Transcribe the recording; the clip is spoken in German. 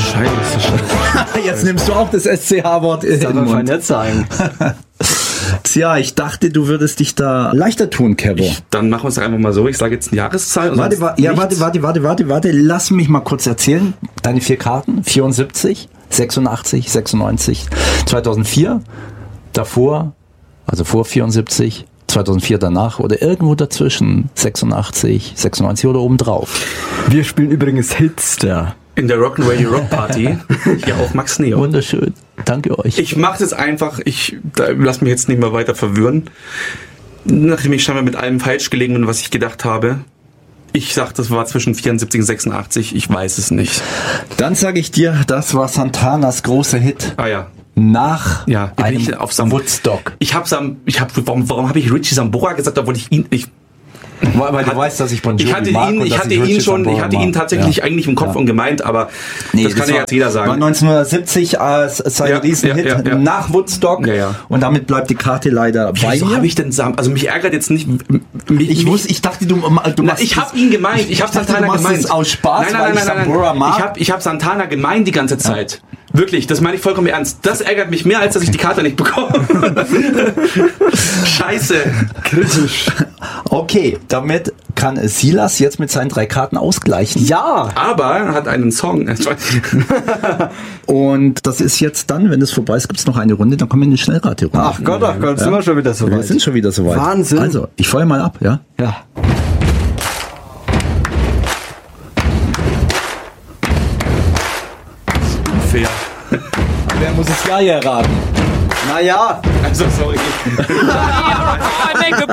Scheiße. Jetzt nimmst du auch das SCH-Wort in den Mund. Nicht sagen. Tja, ich dachte, du würdest dich da leichter tun, Kevo. Dann machen wir es doch einfach mal so. Ich sage jetzt eine Jahreszahl. Warte. Lass mich mal kurz erzählen. Deine 4 Karten, 74, 86, 96, 2004, davor, also vor 74, 2004 danach oder irgendwo dazwischen, 86, 96 oder obendrauf. Wir spielen übrigens Hitster. In der Rock'n'Radio Rock Party. Hier auf Max Neo. Wunderschön. Danke euch. Ich mache das einfach. Lass mich jetzt nicht mehr weiter verwirren. Nachdem ich scheinbar mit allem falsch gelegen bin, was ich gedacht habe. Ich sag, das war zwischen 74 und 86. Ich weiß es nicht. Dann sage ich dir, das war Santanas großer Hit. Ah ja. Nach einem Woodstock. Warum habe ich Richie Sambora gesagt, obwohl ich ihn... Weil du weißt, dass ich Bon Jovi mag. Ich hatte ihn tatsächlich eigentlich im Kopf und gemeint, aber das kann ja jetzt jeder sagen. War 1970 sein Riesenhit nach Woodstock und damit bleibt die Karte leider bei mir. Habe ich denn also mich ärgert jetzt nicht. Ich dachte, du machst ich habe ihn gemeint. Ich habe Santana gemeint. Aus Spaß, nein. Ich habe Santana gemeint die ganze Zeit. Wirklich, das meine ich vollkommen ernst. Das ärgert mich mehr, als dass ich die Karte nicht bekomme. Scheiße. Kritisch. Okay, damit kann Silas jetzt mit seinen 3 Karten ausgleichen. Ja! Aber er hat einen Song. Und das ist jetzt dann, wenn es vorbei ist, gibt es noch eine Runde, dann kommen wir in die Schnellrate-Runde. Ach Gott, sind wir schon wieder so weit. Wir sind schon wieder so weit. Wahnsinn. Also, ich feuer mal ab, ja? Ja. Fair. Wer muss es ja erraten? Naja. Also, sorry.